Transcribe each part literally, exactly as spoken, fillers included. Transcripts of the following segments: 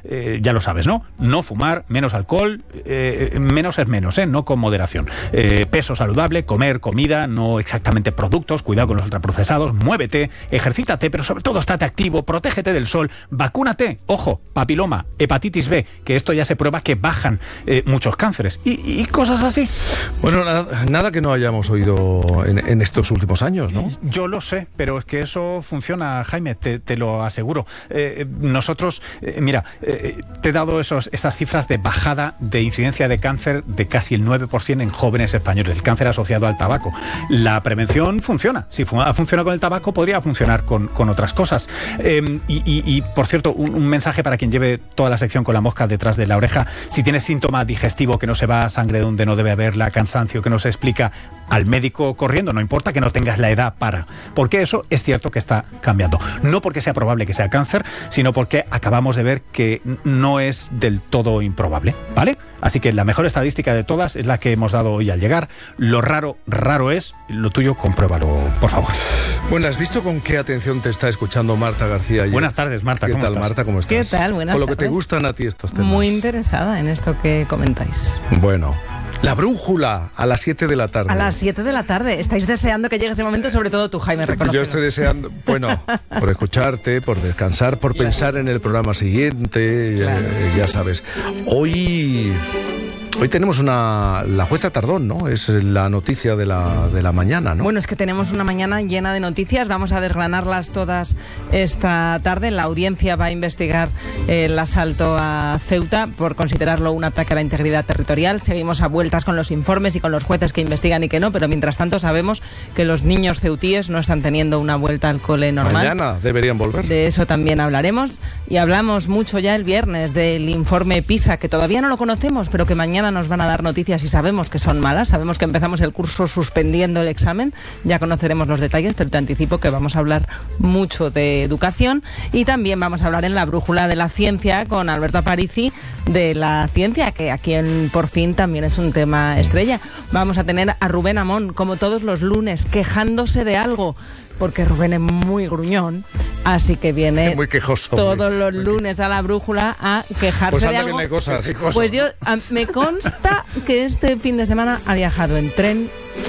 eh, ya lo sabes, ¿no? No fumar, menos alcohol, eh, menos es menos, ¿eh? No con moderación. Eh, peso saludable, comer comida, no exactamente productos, cuidado con los ultraprocesados, muévete, ejercítate, pero sobre todo estate activo, protégete del sol, vacúnate, ojo, papiloma, hepatitis B, que esto ya se prueba que bajan eh, muchos cánceres y, y cosas así. Bueno, nada, nada que no hayamos oído en, en estos últimos años, ¿no? Yo lo sé, pero es que eso funciona, Jaime, te, te lo aseguro. Eh, nosotros, eh, mira, eh, te he dado esos, esas cifras de bajada de incidencia de cáncer de casi el nueve por ciento en jóvenes españoles, el cáncer asociado al tabaco. La prevención funciona. Si ha funcionado con el tabaco, podría funcionar con, con otras cosas. Eh, y, y, y, por cierto, un, un mensaje para quien lleve toda la sección con la mosca detrás de la oreja. Si tienes síntoma digestivo, que no se va sangre donde no debe haberla, cansancio que no se explica, al médico corriendo, no importa que no tengas la edad para, porque eso es cierto que está cambiando. No porque sea probable que sea cáncer, sino porque acabamos de ver que no es del todo improbable, ¿vale? Así que la mejor estadística de todas es la que hemos dado hoy al llegar. Lo raro, raro es, lo tuyo, compruébalo, por favor. Bueno, ¿has visto con qué atención te está escuchando Marta García ayer? Buenas tardes, Marta, ¿cómo ¿Qué tal, estás? Marta? ¿Cómo estás? ¿Qué tal? Buenas Con lo que tardes. te gustan a ti estos temas. Muy interesada en esto que comentáis. Bueno, La Brújula, a las siete de la tarde. A las siete de la tarde. Estáis deseando que llegue ese momento, sobre todo tú, Jaime, reconocido. Yo estoy deseando, bueno, por escucharte, por descansar, por claro. pensar en el programa siguiente, claro. ya, ya sabes. Hoy... Hoy tenemos una... La jueza Tardón, ¿no? Es la noticia de la, de la mañana, ¿no? Bueno, es que tenemos una mañana llena de noticias. Vamos a desgranarlas todas esta tarde. La audiencia va a investigar el asalto a Ceuta por considerarlo un ataque a la integridad territorial. Seguimos a vueltas con los informes y con los jueces que investigan y que no, pero mientras tanto sabemos que los niños ceutíes no están teniendo una vuelta al cole normal. Mañana deberían volver. De eso también hablaremos. Y hablamos mucho ya el viernes del informe PISA, que todavía no lo conocemos, pero que mañana nos van a dar noticias y sabemos que son malas. Sabemos que empezamos el curso suspendiendo el examen. Ya conoceremos los detalles, pero te anticipo que vamos a hablar mucho de educación y también vamos a hablar en la Brújula de la Ciencia con Alberto Aparici de la ciencia, que aquí en Por Fin también es un tema estrella. Vamos a tener a Rubén Amón, como todos los lunes, quejándose de algo, porque Rubén es muy gruñón, así que viene muy quejoso, todos muy, los muy lunes a la Brújula a quejarse pues de algo. Que cosas, cosas. Pues yo, a, me consta que este fin de semana ha viajado en tren.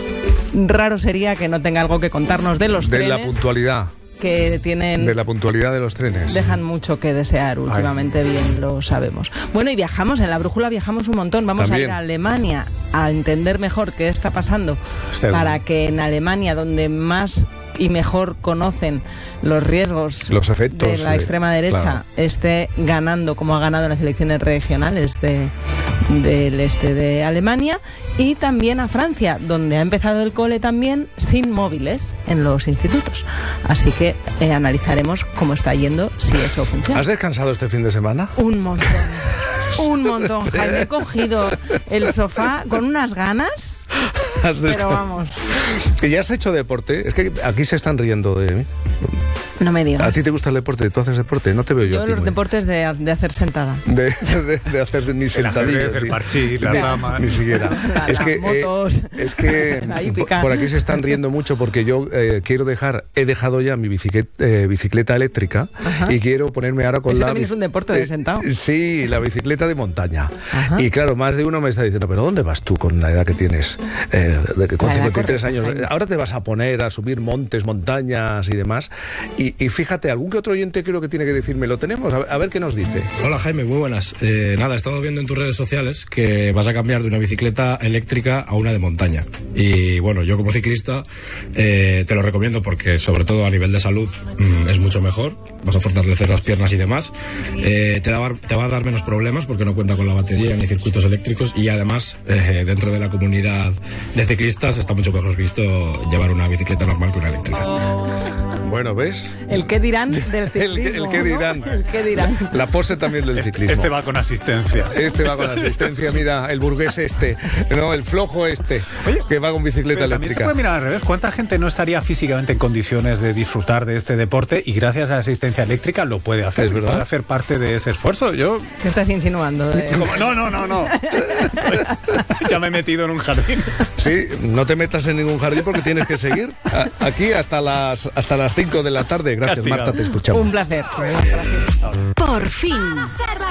Raro sería que no tenga algo que contarnos de los de trenes. De la puntualidad. Que tienen... De la puntualidad de los trenes. Dejan mucho que desear últimamente. Ay. Bien lo sabemos. Bueno, y viajamos, en la Brújula viajamos un montón. Vamos También. a ir a Alemania a entender mejor qué está pasando, Usted para no. que en Alemania, donde más y mejor conocen los riesgos, los efectos de la de, extrema derecha, claro. esté ganando como ha ganado en las elecciones regionales de, del este de Alemania, y también a Francia, donde ha empezado el cole también sin móviles en los institutos. Así que eh, analizaremos cómo está yendo, si eso funciona. ¿Has descansado este fin de semana? Un montón. Un montón, Jaime. He cogido el sofá con unas ganas. Pero vamos. ¿Que ya has hecho deporte? Es que aquí se están riendo de mí. No me digas. ¿A ti te gusta el deporte? ¿Tú haces deporte? No te veo yo. Yo a ti, los muy... deportes de, de hacer sentada. De, de, de hacerse ni sentadillas. El parchís, la dama. Ni siquiera. La, es, que, motos. Eh, es que por, por aquí se están riendo mucho porque yo eh, quiero dejar, he dejado ya mi bicicleta, eh, bicicleta eléctrica. Ajá. Y quiero ponerme ahora con Eso la... también es un deporte de sentado. Eh, sí, la bicicleta de montaña. Ajá. Y claro, más de uno me está diciendo, ¿pero dónde vas tú con la edad que tienes? Eh, de, con cincuenta y tres años. Jaime. Ahora te vas a poner a subir montes, montañas y demás. Y, y fíjate, algún que otro oyente creo que tiene que decirme, ¿lo tenemos? A ver, a ver qué nos dice. Hola Jaime, muy buenas. Eh, nada, he estado viendo en tus redes sociales que vas a cambiar de una bicicleta eléctrica a una de montaña. Y bueno, yo como ciclista eh, te lo recomiendo porque sobre todo a nivel de salud mmm, es mucho mejor. Vas a fortalecer las piernas y demás. Eh, te, da, te va a dar menos problemas porque no cuenta con la batería ni circuitos eléctricos y además eh, dentro de la comunidad de ciclistas está mucho mejor visto llevar una bicicleta normal que una eléctrica. Bueno, ¿ves? El qué dirán del ciclismo. el, el qué dirán. ¿No? El qué dirán. La pose también del este, ciclismo. Este va con asistencia. Este va con asistencia, mira, el burgués este, no, el flojo este, Oye, que va con bicicleta pero eléctrica. También se puede mirar al revés. ¿Cuánta gente no estaría físicamente en condiciones de disfrutar de este deporte y gracias a la asistencia eléctrica lo puede hacer? Es verdad. Puede hacer parte de ese esfuerzo. Yo... ¿Qué estás insinuando? De... No, no, no, no. Ya me he metido en un jardín. Sí, no te metas en ningún jardín porque tienes que seguir aquí hasta las hasta las cinco de la tarde. Gracias, Castigado. Marta, te escuchamos. Un placer. Por fin.